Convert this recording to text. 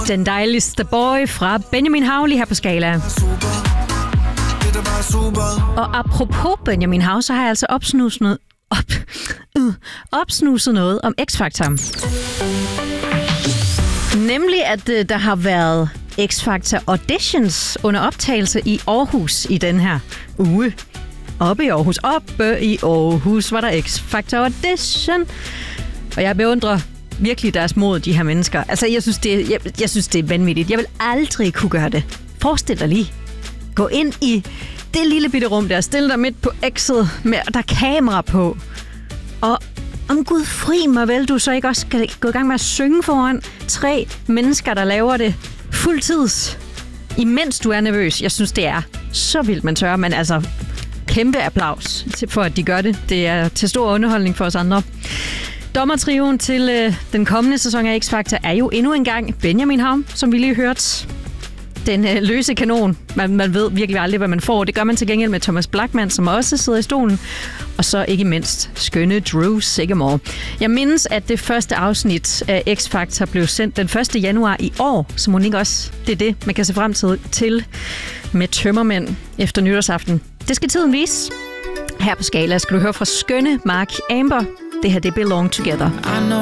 Den dejligste boy fra Benjamin Haugh her på Skala. Og apropos Benjamin Haugh, så har jeg altså opsnuset noget om X-Factor. Nemlig, at der har været X-Factor auditions under optagelse i Aarhus i den her uge. Oppe i Aarhus var der X-Factor audition. Og jeg beundrer virkelig deres mod, de her mennesker. Altså, jeg synes, det er vanvittigt. Jeg vil aldrig kunne gøre det. Forestil dig lige. Gå ind i det lille bitte rum der, stille dig midt på X'et, med der er kamera på. Og om Gud fri mig vel, du så ikke også skal gå i gang med at synge foran 3 mennesker, der laver det fuldtids, imens du er nervøs. Jeg synes, det er så vildt, man tør. Men altså, kæmpe applaus for, at de gør det. Det er til stor underholdning for os andre. Dommertrioen til den kommende sæson af X-Factor er jo endnu en gang Benjamin Haugh, som vi lige hørte. Den løse kanon. Man ved virkelig aldrig, hvad man får. Det gør man til gengæld med Thomas Blachman, som også sidder i stolen. Og så ikke mindst skønne Drew Sigamore. Jeg mindes, at det første afsnit af X-Factor blev sendt den 1. januar i år. Så må ikke også det er det, man kan se frem til med tømmermænd efter nytårsaften. Det skal tiden vise. Her på Skala skal du høre fra skønne Mark Amber. Det her, det Belong Together. I know